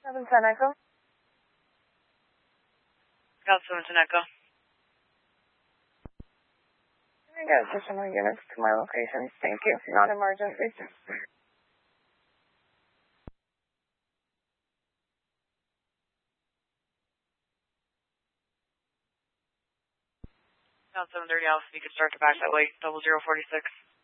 710 Echo. Got 710 Echo. I got additional units to my location. Thank you. Not emergency. Got 730 Alpha. You can start to back that way. 0046.